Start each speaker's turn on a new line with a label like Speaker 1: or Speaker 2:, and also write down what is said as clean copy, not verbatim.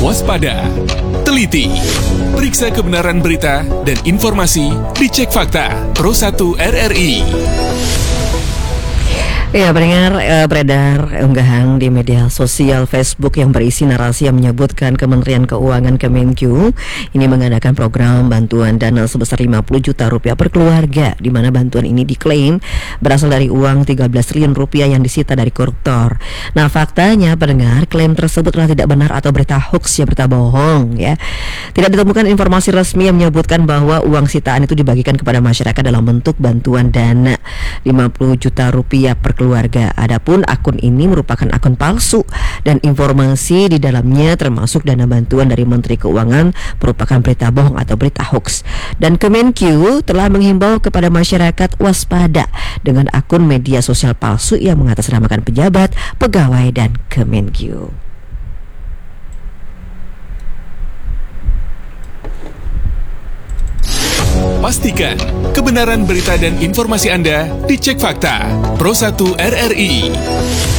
Speaker 1: Waspada, teliti, periksa kebenaran berita dan informasi, dicek fakta. Pro 1 RRI.
Speaker 2: Ya, pendengar, beredar unggahan di media sosial Facebook yang berisi narasi yang menyebutkan Kementerian Keuangan Kemenq ini mengadakan program bantuan dana sebesar 50 juta rupiah per keluarga, di mana bantuan ini diklaim berasal dari uang 13 triliun rupiah yang disita dari koruptor. Nah, faktanya pendengar, klaim tersebut telah tidak benar atau berita hoax, ya, berita bohong, ya. Tidak ditemukan informasi resmi yang menyebutkan bahwa uang sitaan itu dibagikan kepada masyarakat dalam bentuk bantuan dana 50 juta rupiah per keluarga. Adapun akun ini merupakan akun palsu dan informasi di dalamnya termasuk dana bantuan dari Menteri Keuangan merupakan berita bohong atau berita hoax. Dan Kemenq telah menghimbau kepada masyarakat waspada dengan akun media sosial palsu yang mengatasnamakan pejabat, pegawai dan Kemenq.
Speaker 1: Pastikan kebenaran berita dan informasi Anda dicek fakta. Pro 1 RRI.